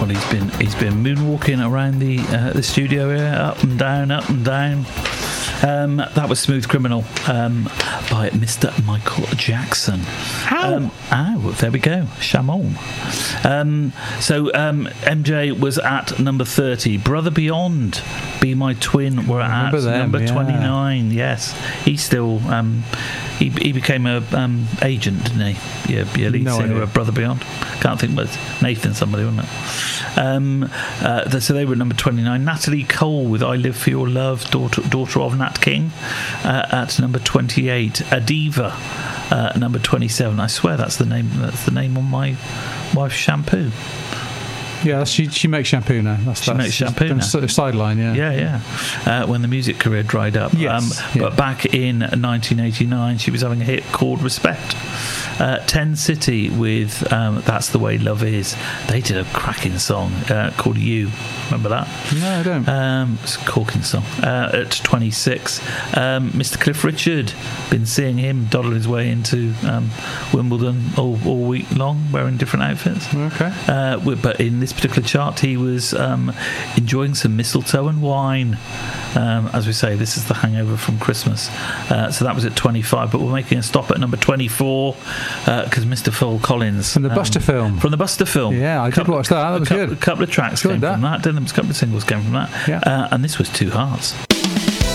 Well, he's been moonwalking around the studio here, up and down, up and down. That was Smooth Criminal by Mr. Michael Jackson. There we go. Shamon. So MJ was at number 30. Brother Beyond, Be My Twin, were at number 29. Yes, he's still. He became a agent, didn't he? Yeah, lead singer of Brother Beyond. Can't think, but Nathan somebody, wasn't it? So they were at number 29. Natalie Cole with I Live For Your Love, daughter of Nat King, at number 28. Adiva, number 27. I swear that's the name on my wife's shampoo. Yeah, she makes shampoo now. She makes shampoo now. Sort of sideline, yeah. When the music career dried up. Yes, But back in 1989, she was having a hit called Respect. 10 City with That's the Way Love Is. They did a cracking song called You. Remember that? No, I don't. It's a corking song. At 26, Mr. Cliff Richard. Been seeing him dawdle his way into Wimbledon all week long, wearing different outfits. Okay. But in this particular chart, he was enjoying some mistletoe and wine. As we say, this is the hangover from Christmas. So that was at 25, but we're making a stop at number 24 because Mr. Phil Collins from the Buster film. From the Buster film, yeah, I did watch that. That was good. A couple of tracks came from that. Didn't there? A couple of singles came from that. Yeah. And this was Two Hearts.